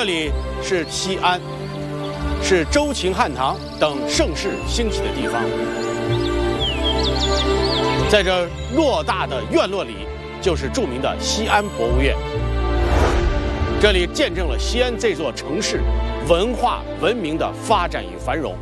里是西安，是周秦汉唐等盛世兴起的地方。在这偌大的院落里，就是著名的西安博物院。这里见证了西安这座城市文化文明的发展与繁荣。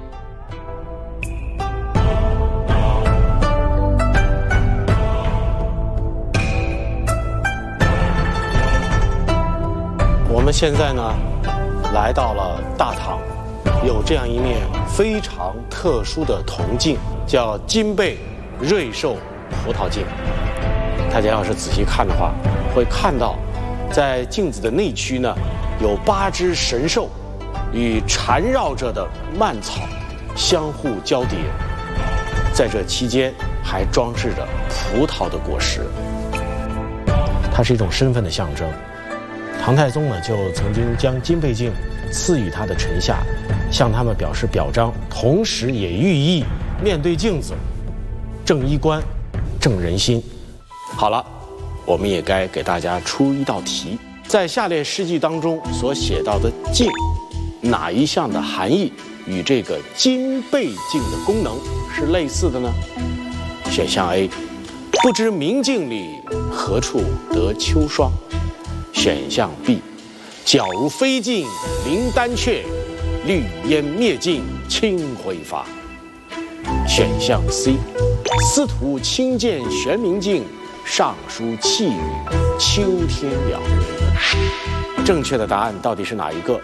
我们现在呢，来到了大唐，有这样一面非常特殊的铜镜，叫金贝瑞兽葡萄镜。大家要是仔细看的话，会看到，在镜子的内区呢，有8只神兽与缠绕着的蔓草相互交叠，在这期间还装饰着葡萄的果实。它是一种身份的象征。唐太宗呢，就曾经将金贝镜赐予他的臣下，向他们表示表彰，同时也寓意面对镜子，正衣冠，正人心。好了，我们也该给大家出一道题，在下列诗句当中所写到的镜，哪一项的含义与这个金贝镜的功能是类似的呢？选项 A， 不知明镜里何处得秋霜。选项 B， 皎如飞镜临丹阙，绿烟灭尽清辉发。选项 C， 司徒清鉴玄明镜，上书气语秋天了。正确的答案到底是哪一个？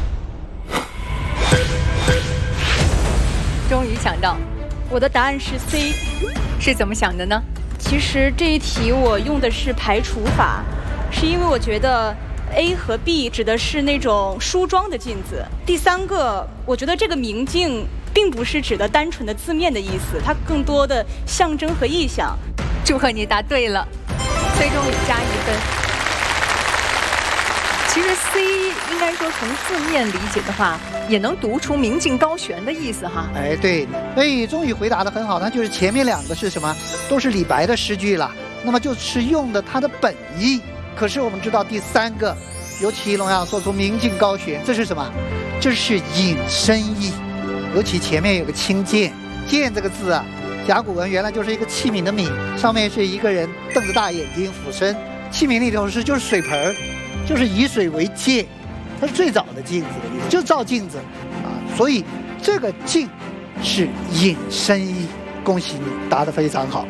终于想到， 我的答案是 C。 是怎么想的呢？ 其实这一题我用的是排除法，是因为我觉得 A 和 B 指的是那种梳妆的镜子。第三个，我觉得这个明镜并不是指的单纯的字面的意思，它更多的象征和意象。 祝贺你答对了，崔中宇加1分。其实 C 应该说从字面理解的话，也能读出明镜高悬的意思哈。 哎，对，所以终于回答得很好，那就是前面2个是什么？都是李白的诗句了，那么就是用的它的本意。可是我们知道第3个，尤其龙阳说出明镜高悬，这是什么？这是引申义。尤其前面有个清鉴，鉴这个字啊，甲骨文原来就是一个器皿的皿，上面是一个人瞪着大眼睛俯身，器皿里头就是水盆儿，就是以水为鉴，它是最早的镜子的意思，就照镜子啊。所以这个镜是引申义。恭喜你答得非常好。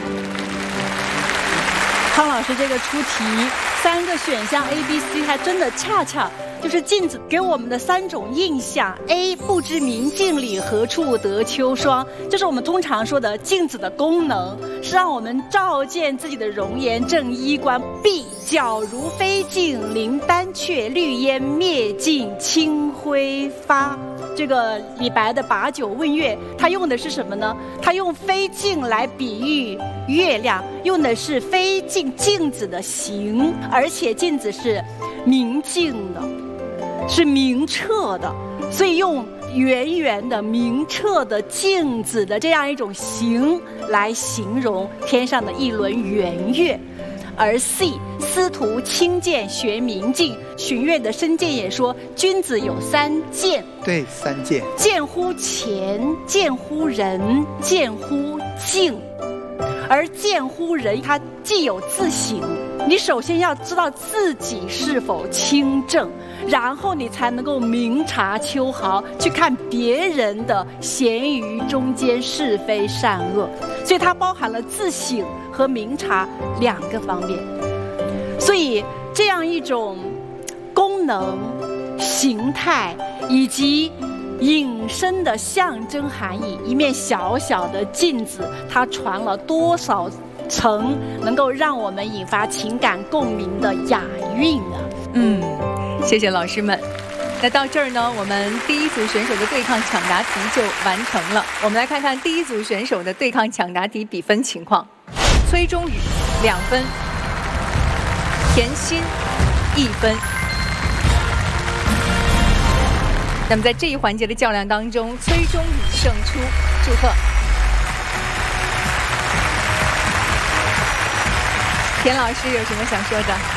汤老师这个出题3个选项 A、B、C 还真的恰恰就是镜子给我们的3种印象。A， 不知明镜里何处得秋霜，就是我们通常说的镜子的功能是让我们照见自己的容颜正衣冠。B， 皎如飞镜临丹阙，绿烟灭尽清辉发。这个李白的把酒问月，他用的是什么呢？他用飞镜来比喻月亮，用的是飞镜镜子的形，而且镜子是明镜的，是明澈的，所以用圆圆的明澈的镜子的这样一种形来形容天上的一轮圆月。而 C， 司徒清鉴玄明镜，荀悦的《深鉴》也说，君子有3鉴。 对，3鉴： 鉴乎前，鉴乎人，鉴乎镜。而鉴乎人，它既有自省，你首先要知道自己是否清正，然后你才能够明察秋毫，去看别人的闲鱼中间是非善恶。所以它包含了自省和明察2个方面。所以这样一种功能、形态以及引申的象征含义，一面小小的镜子，它传了多少层能够让我们引发情感共鸣的雅韵啊！ 谢谢老师们。那到这儿呢，我们第1组选手的对抗抢答题就完成了。我们来看看第1组选手的对抗抢答题比分情况：崔中宇2分，田心1分。那么在这一环节的较量当中，崔中宇胜出，祝贺。田老师有什么想说的？